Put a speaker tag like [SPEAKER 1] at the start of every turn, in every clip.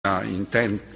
[SPEAKER 1] in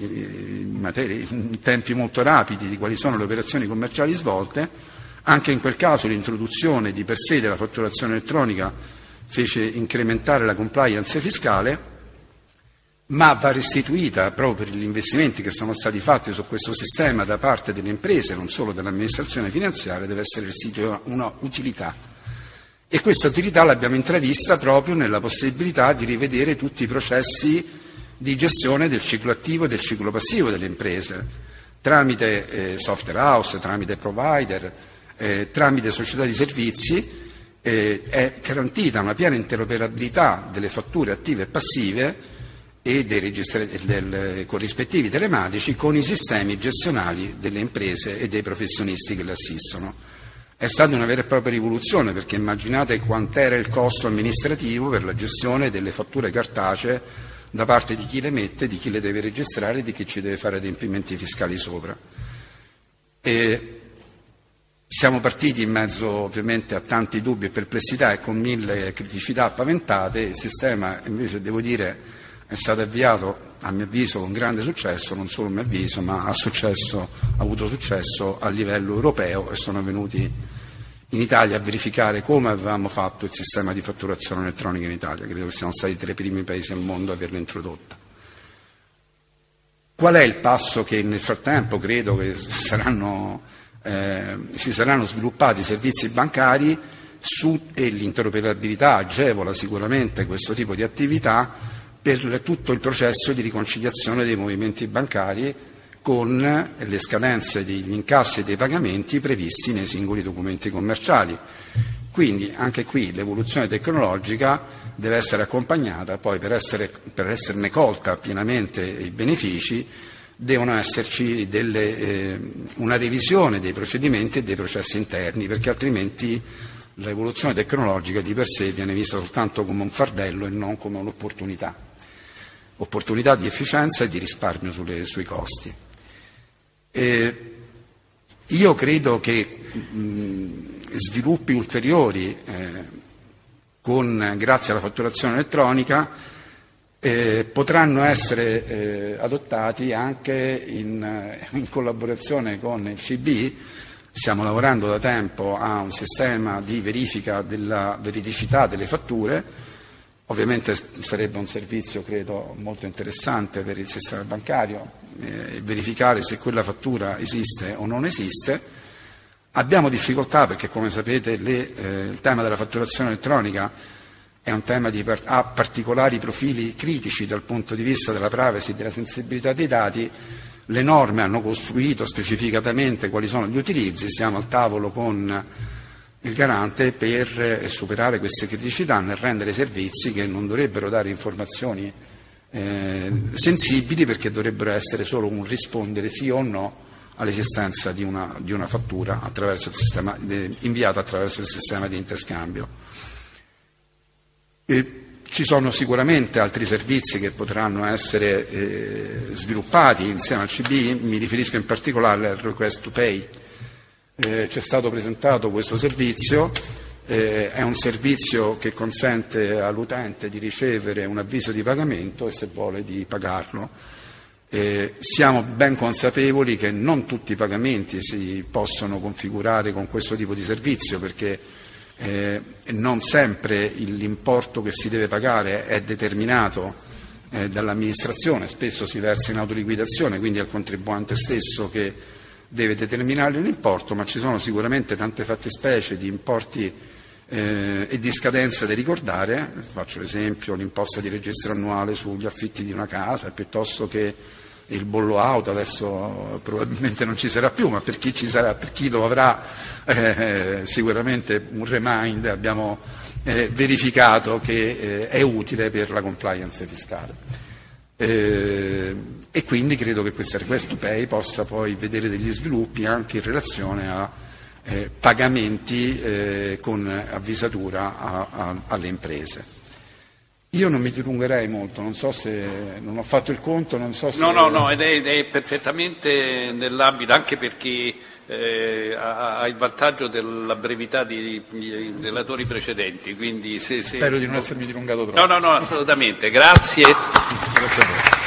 [SPEAKER 1] tempi molto rapidi di quali sono le operazioni commerciali svolte. Anche in quel caso l'introduzione di per sé della fatturazione elettronica fece incrementare la compliance fiscale, ma va restituita proprio per gli investimenti che sono stati fatti su questo sistema da parte delle imprese, non solo dell'amministrazione finanziaria, deve essere restituita una utilità. E questa utilità l'abbiamo intravista proprio nella possibilità di rivedere tutti i processi di gestione del ciclo attivo e del ciclo passivo delle imprese, tramite software house, tramite provider, tramite società di servizi. È garantita una piena interoperabilità delle fatture attive e passive e dei corrispettivi telematici con i sistemi gestionali delle imprese e dei professionisti che le assistono. È stata una vera e propria rivoluzione, perché immaginate quant'era il costo amministrativo per la gestione delle fatture cartacee da parte di chi le mette, di chi le deve registrare e di chi ci deve fare adempimenti fiscali sopra. Siamo partiti in mezzo ovviamente a tanti dubbi e perplessità e con 1000 criticità paventate. Il sistema invece, devo dire, è stato avviato a mio avviso con grande successo, non solo a mio avviso, ma ha avuto successo a livello europeo, e sono venuti in Italia a verificare come avevamo fatto il sistema di fatturazione elettronica in Italia. Credo che siamo stati tra i primi paesi al mondo a averla introdotta. Qual è il passo che nel frattempo credo che si saranno sviluppati i servizi bancari e l'interoperabilità agevola sicuramente questo tipo di attività per tutto il processo di riconciliazione dei movimenti bancari con le scadenze degli incassi e dei pagamenti previsti nei singoli documenti commerciali. Quindi anche qui l'evoluzione tecnologica deve essere accompagnata, poi per esserne colta pienamente i benefici devono esserci una revisione dei procedimenti e dei processi interni, perché altrimenti l'evoluzione tecnologica di per sé viene vista soltanto come un fardello e non come un'opportunità di efficienza e di risparmio sui costi. Io credo che sviluppi ulteriori grazie alla fatturazione elettronica potranno essere adottati anche in collaborazione con il CB. Stiamo lavorando da tempo a un sistema di verifica della veridicità delle fatture. Ovviamente sarebbe un servizio, credo, molto interessante per il sistema bancario, verificare se quella fattura esiste o non esiste. Abbiamo difficoltà perché, come sapete, il tema della fatturazione elettronica è un tema ha particolari profili critici dal punto di vista della privacy e della sensibilità dei dati. Le norme hanno costruito specificatamente quali sono gli utilizzi, siamo al tavolo con il garante per superare queste criticità nel rendere servizi che non dovrebbero dare informazioni sensibili, perché dovrebbero essere solo un rispondere sì o no all'esistenza di una fattura inviata attraverso il sistema di interscambio. Ci sono sicuramente altri servizi che potranno essere sviluppati insieme al CB, mi riferisco in particolare al request to pay. C'è stato presentato questo servizio, è un servizio che consente all'utente di ricevere un avviso di pagamento e, se vuole, di pagarlo. Siamo ben consapevoli che non tutti i pagamenti si possono configurare con questo tipo di servizio, perché non sempre l'importo che si deve pagare è determinato dall'amministrazione, spesso si versa in autoliquidazione, quindi è il contribuente stesso che deve determinare l'importo, ma ci sono sicuramente tante fattispecie di importi e di scadenza da ricordare. Faccio l'esempio: l'imposta di registro annuale sugli affitti di una casa, piuttosto che il bollo auto. Adesso probabilmente non ci sarà più, ma per chi lo avrà sicuramente un remind abbiamo verificato che è utile per la compliance fiscale. E quindi credo che questa request to pay possa poi vedere degli sviluppi anche in relazione a pagamenti con avvisatura alle imprese. Io non mi dilungherei molto, non so se non ho fatto il conto, non so se...
[SPEAKER 2] No, ed è perfettamente nell'ambito, anche perché ha il vantaggio della brevità dei relatori precedenti, quindi
[SPEAKER 1] Spero di non essermi dilungato troppo.
[SPEAKER 2] No, assolutamente, grazie.
[SPEAKER 1] Grazie a voi.